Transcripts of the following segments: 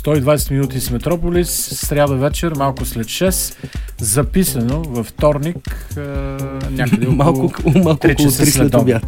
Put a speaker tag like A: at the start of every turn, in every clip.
A: 120 минути с Метрополис, сряда вечер, малко след 6, записано във вторник, някъде
B: малко
A: 3 часа след обяд.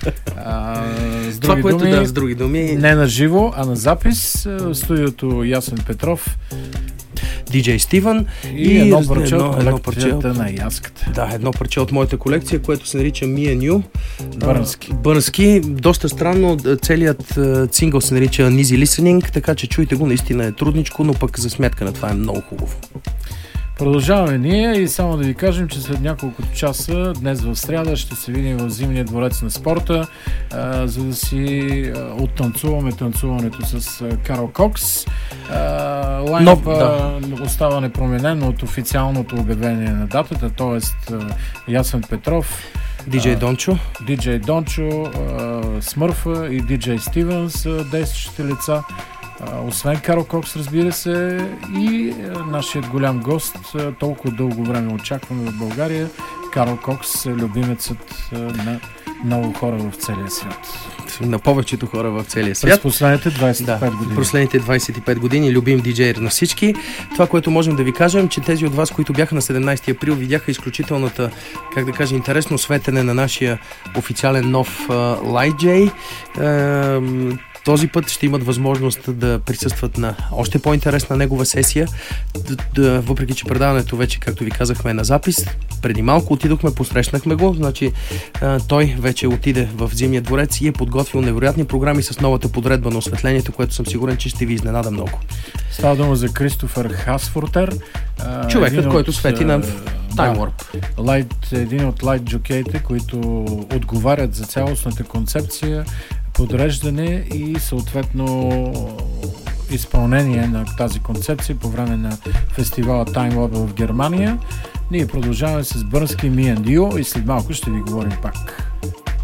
B: С други думи,
A: не на живо, а на запис, в студиото Ясен Петров,
B: DJ Стивън
A: и едно парче от колекцията на Яската.
B: Да, едно парче от моята колекция, което се нарича Me and You.
A: Бърнски.
B: Доста странно, целият сингъл се нарича Uneasy Listening, така че чуйте го, наистина е трудничко, но пък за сметка на това е много хубаво.
A: Продължаваме ние и само да ви кажем, че след няколко часа, днес в сряда, ще се видим в Зимния дворец на спорта, за да си оттанцуваме танцуването с Карл Кокс. Лайнъпа остава непроменен от официалното обявление на датата, т.е. Ясен Петров, DJ Дончо, Смърфа и DJ Стивън са действащите лица. Освен Карл Кокс, разбира се, и нашият голям гост, толкова дълго време очакваме в България, Карл Кокс е любимецът на много хора в целия свят.
B: На повечето хора в целия свят.
A: През последните 25 години.
B: Последните 25 години любим диджейер на всички. Това, което можем да ви кажем, че тези от вас, които бяха на 17 април, видяха изключителната, как да кажа, интересно светене на нашия официален нов Light J. Този път ще имат възможност да присъстват на още по-интересна негова сесия, въпреки че предаването вече, както ви казахме, е на запис. Преди малко отидохме, посрещнахме го, значи той вече отиде в Зимния дворец и е подготвил невероятни програми с новата подредба на осветлението, което съм сигурен, че ще ви изненада много.
A: Става дума за Кристофър Хасфортер,
B: човекът, който свети на Time Warp.
A: Един от лайт джокеите, които отговарят за цялостната концепция, подреждане и съответно изпълнение на тази концепция по време на фестивала Time Lab в Германия. Ние продължаваме с Бърнски Me and You и след малко ще ви говорим пак.